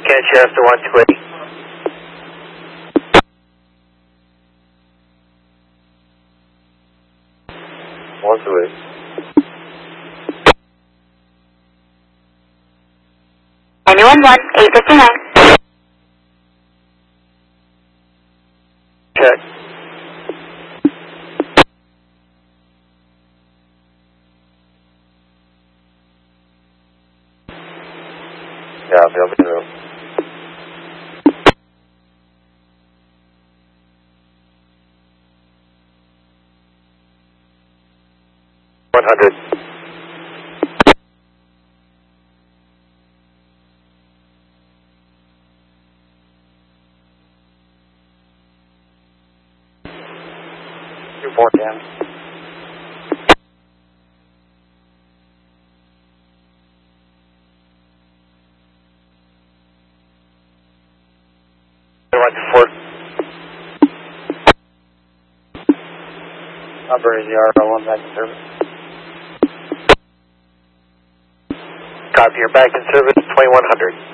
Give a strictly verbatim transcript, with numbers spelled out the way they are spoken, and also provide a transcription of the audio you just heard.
Catch you after one twenty. One two eight. Anyone one, eight fifty-nine. Check. Yeah, they'll be through. One hundred. Two four ten. One four. Number is the R O one back in service. Copy, you're back in service, twenty-one hundred.